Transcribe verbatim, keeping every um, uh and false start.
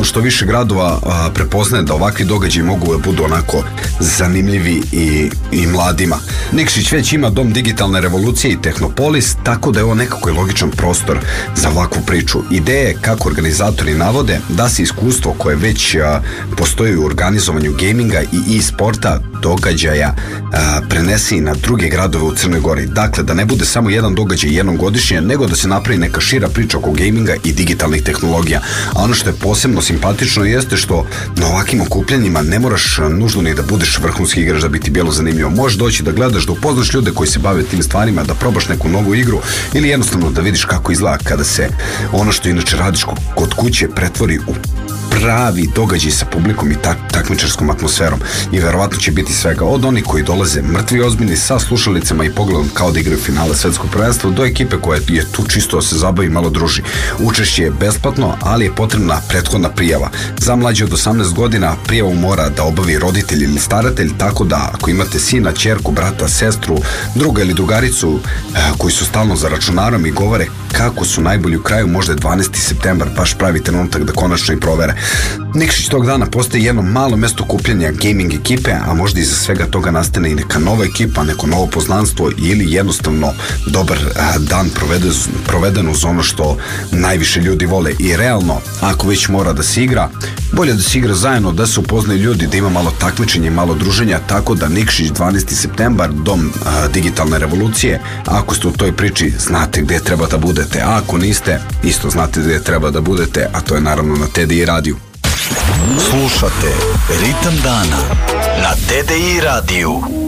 realno što više gradova a, prepoznaje da ovakvi događaji mogu da budu onako zanimljivi i, i mladima. Nikšić već ima Dom digitalne revolucije i Tehnopolis, tako da je ovo nekako je logičan prostor za ovakvu priču. Ideje, kako organizatori navode, da se iskustvo koje već a, postoji u organizovanju gaminga i e-sporta događaja a, prenesi i na druge gradove u Crnoj Gori. Dakle, da ne bude samo jedan događaj jednom godišnje, nego da se napravi neka šira priča oko gaminga i digitalnih tehnologija. A ono što je posebno simpatično jeste što na ovakvim okupljanjima ne moraš nužno ni da budeš vrhunski igrač da bi ti bilo zanimljivo. Možeš doći da gledaš, da upoznaš ljude koji se bave tim stvarima, da probaš neku novu igru ili jednostavno da vidiš kako izgleda kada se ono što inače radiš kod kuće pretvori u pravi događaj sa publikom i tak, takmičarskom atmosferom. I verovatno će biti svega od onih koji dolaze mrtvi ozbiljni sa slušalicama i pogledom kao da igraju finale svetskog prvenstva do ekipe koja je tu čisto da se zabavi i malo druži. Učešće je besplatno, ali je potrebna prethodna prijava. Za mlađe od osamnaest godina prijavu mora da obavi roditelj ili staratelj, tako da ako imate sina, ćerku, brata, sestru, druga ili drugaricu eh, koji su stalno za računarom i govore kako su najbolji u kraju, možda je dvanaesti septembar baš pravi trenutak da konačno i provere. Nikšić tog dana postaje jedno malo mesto okupljanja gaming ekipe, a možda iza svega toga nastane i neka nova ekipa, neko novo poznanstvo ili jednostavno dobar a, dan proveden, proveden uz ono što najviše ljudi vole. I realno, ako već mora da se igra, bolje da se igra zajedno, da se upoznaju ljudi, da ima malo takmičenja i malo druženja, tako da Nikšić dvanaesti septembar, Dom a, digitalne revolucije. Ako ste u toj priči, znate gde treba da budete, a ako niste, isto znate gde treba da budete, a to je naravno na T D I radiju. Slušate Ritam dana na T D I radiju.